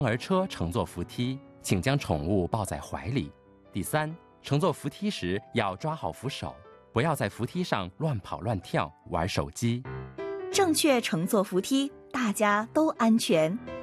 儿车乘坐扶梯，请将宠物抱在怀里。第三，乘坐扶梯时要抓好扶手，不要在扶梯上乱跑乱跳，玩手机。 正确乘坐扶梯，大家都安全。